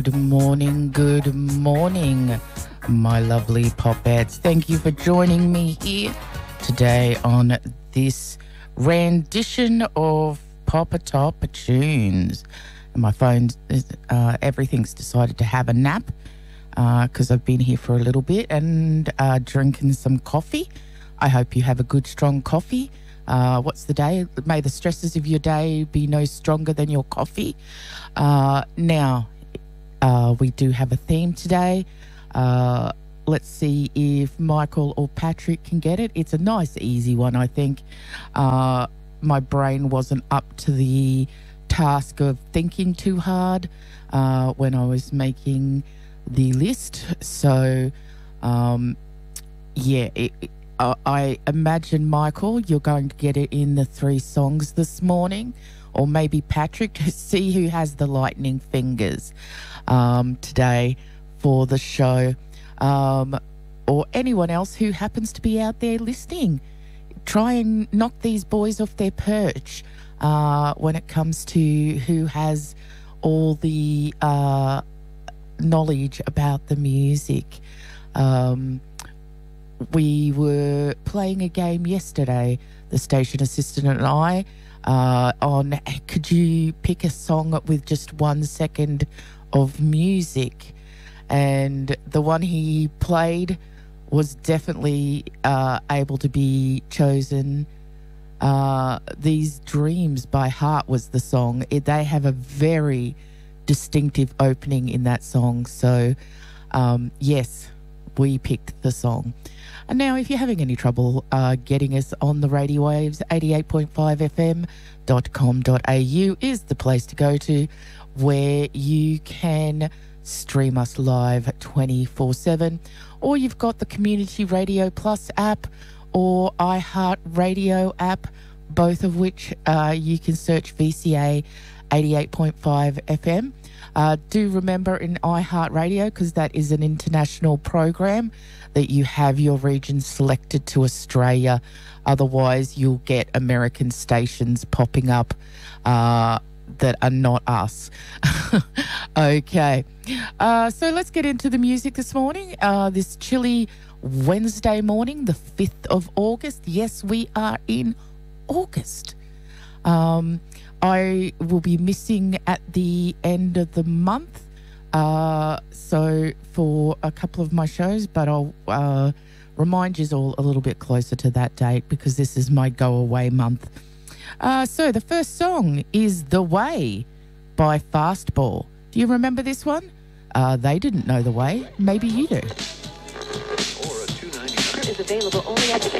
Good morning, my lovely popettes. Thank you for joining me here today on this rendition of Papa Top Tunes. My phone, everything's decided to have a nap because I've been here for a little bit and drinking some coffee. I hope you have a good, strong coffee. What's the day? May the stresses of your day be no stronger than your coffee. Now, we do have a theme today. Let's see if Michael or Patrick can get it. It's a nice, easy one, I think. My brain wasn't up to the task of thinking too hard when I was making the list. So, I imagine, Michael, you're going to get it in the 3 songs this morning, or maybe Patrick, to see who has the lightning fingers today for the show, or anyone else who happens to be out there listening. Try and knock these boys off their perch when it comes to who has all the knowledge about the music. We were playing a game yesterday, the station assistant and I, on could you pick a song with just 1 second of music, and the one he played was definitely able to be chosen. These Dreams by Heart was the song. They have a very distinctive opening in that song, so yes, we picked the song. And now, if you're having any trouble getting us on the radio waves, 88.5fm.com.au is the place to go to, where you can stream us live 24/7, or you've got the Community Radio Plus app or iHeart Radio app, both of which you can search VCA 88.5 FM. Do remember in iHeart Radio, because that is an international program, that you have your region selected to Australia. Otherwise, you'll get American stations popping up that are not us. Okay. So let's get into the music this morning. This chilly Wednesday morning, the 5th of August. Yes, we are in August. I will be missing at the end of the month, so for a couple of my shows, but I'll remind you all a little bit closer to that date, because this is my go-away month. So the first song is The Way by Fastball. Do you remember this one? They didn't know The Way. Maybe you do. Is available only at the